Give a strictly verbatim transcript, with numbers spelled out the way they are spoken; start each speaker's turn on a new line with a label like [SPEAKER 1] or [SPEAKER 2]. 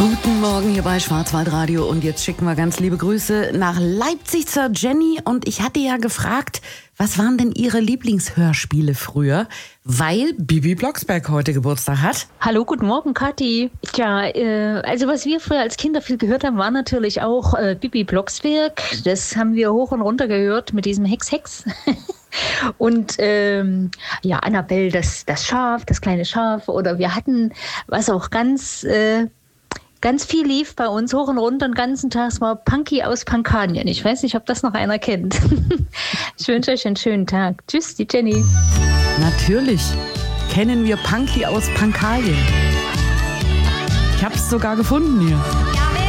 [SPEAKER 1] Guten Morgen hier bei Schwarzwaldradio und jetzt schicken wir ganz liebe Grüße nach Leipzig zur Jenny. Und ich hatte ja gefragt, was waren denn Ihre Lieblingshörspiele früher? Weil Bibi Blocksberg heute Geburtstag hat.
[SPEAKER 2] Hallo, guten Morgen, Kathi. Tja, äh, also was wir früher als Kinder viel gehört haben, war natürlich auch äh, Bibi Blocksberg. Das haben wir hoch und runter gehört mit diesem Hex, Hex. Und ähm, ja, Annabelle, das, das Schaf, das kleine Schaf. Oder wir hatten, was auch ganz... Äh, Ganz viel lief bei uns hoch und runter den ganzen Tag. Es war Punky aus Pankanien. Ich weiß nicht, ob das noch einer kennt. Ich wünsche euch einen schönen Tag. Tschüss, die Jenny.
[SPEAKER 1] Natürlich kennen wir Punky aus Pankanien. Ich habe es sogar gefunden hier.